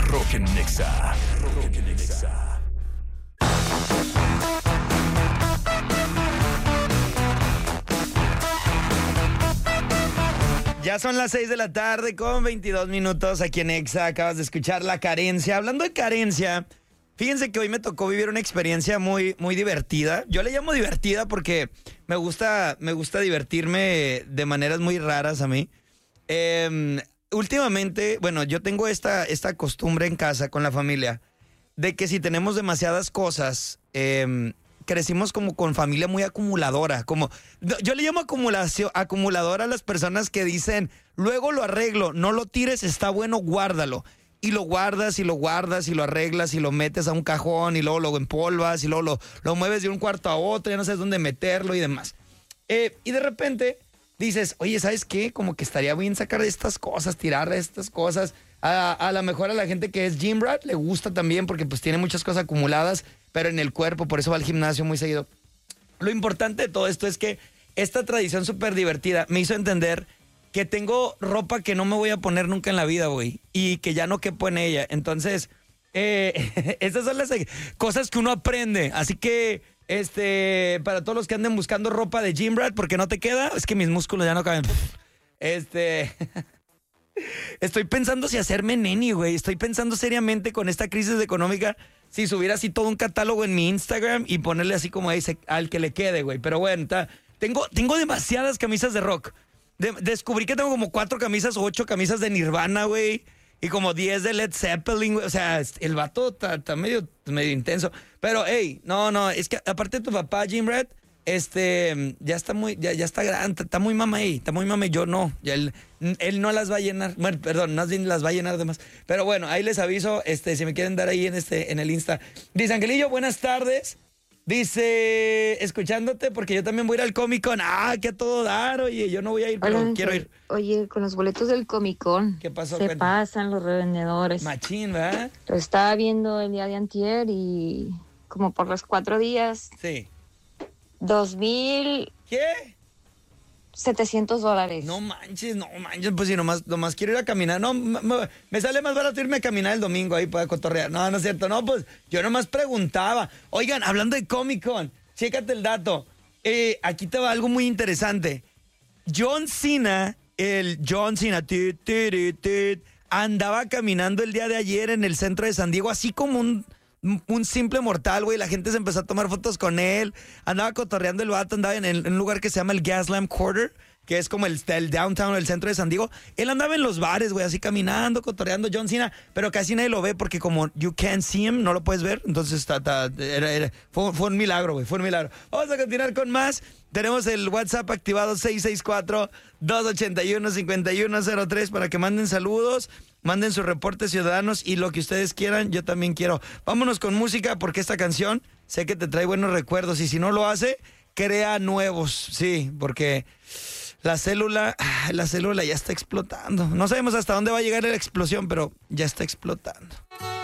Rock en Nexa. Ya son las 6 de la tarde con 22 minutos aquí en Exa. Acabas de escuchar La Carencia. Hablando de carencia, fíjense que hoy me tocó vivir una experiencia muy, muy divertida. Yo le llamo divertida porque me gusta divertirme de maneras muy raras a mí. Últimamente, bueno, yo tengo esta costumbre en casa con la familia de que si tenemos demasiadas cosas, crecimos como con familia muy acumuladora. Yo le llamo acumuladora a las personas que dicen, luego lo arreglo, no lo tires, está bueno, guárdalo. Y lo guardas y lo guardas y lo arreglas y lo metes a un cajón y luego lo empolvas y luego lo mueves de un cuarto a otro, ya no sabes dónde meterlo y demás. Y de repente dices, oye, ¿sabes qué? Como que estaría bien sacar estas cosas, tirar estas cosas. A lo mejor a la gente que es gym rat le gusta también porque pues tiene muchas cosas acumuladas, pero en el cuerpo, por eso va al gimnasio muy seguido. Lo importante de todo esto es que esta tradición súper divertida me hizo entender que tengo ropa que no me voy a poner nunca en la vida, güey, y que ya no quepo en ella. Entonces, estas son las cosas que uno aprende. Así que, para todos los que anden buscando ropa de gym rat porque no te queda, es que mis músculos ya no caben. Estoy pensando si hacerme neni, güey. Estoy pensando seriamente con esta crisis económica si subir así todo un catálogo en mi Instagram y ponerle así como dice al que le quede, güey. Pero bueno, tengo demasiadas camisas de rock. Descubrí que tengo como 4 camisas o 8 camisas de Nirvana, güey. Y como 10 de Led Zeppelin, güey. O sea, el vato está medio intenso. Pero, hey, no, es que aparte de tu papá, Jim Red, ya está grande, está muy mamey, yo no. Ya él no las va a llenar. Bueno, perdón, más bien las va a llenar de más. Pero bueno, ahí les aviso, si me quieren dar ahí en el Insta. Dice Angelillo, buenas tardes. Dice, escuchándote porque yo también voy a ir al Comic Con. Que a todo dar, oye, yo no voy a ir, pero Hola, quiero ir. Oye, con los boletos del Comic Con. ¿Qué pasó? Se pasan los revendedores. Machín, ¿verdad? Lo estaba viendo el día de antier y como por los 4 días. Sí. 2,000. ¿Qué? $700. No manches, pues si nomás quiero ir a caminar. No, me sale más barato irme a caminar el domingo ahí para cotorrear. No es cierto, no, pues yo nomás preguntaba. Oigan, hablando de Comic Con, chécate el dato. Aquí te va algo muy interesante. John Cena, andaba caminando el día de ayer en el centro de San Diego, así como un simple mortal, güey. La gente se empezó a tomar fotos con él. Andaba cotorreando el vato, andaba en un lugar que se llama el Gaslamp Quarter, que es como el downtown, el centro de San Diego. Él andaba en los bares, güey, así caminando, cotorreando John Cena, pero casi nadie lo ve porque como you can't see him, no lo puedes ver. Entonces fue un milagro, güey, fue un milagro. Vamos a continuar con más. Tenemos el WhatsApp activado 664-281-5103 para que manden saludos, manden sus reportes ciudadanos y lo que ustedes quieran, yo también quiero. Vámonos con música porque esta canción sé que te trae buenos recuerdos y si no lo hace, crea nuevos, sí, porque la célula ya está explotando. No sabemos hasta dónde va a llegar la explosión, pero ya está explotando.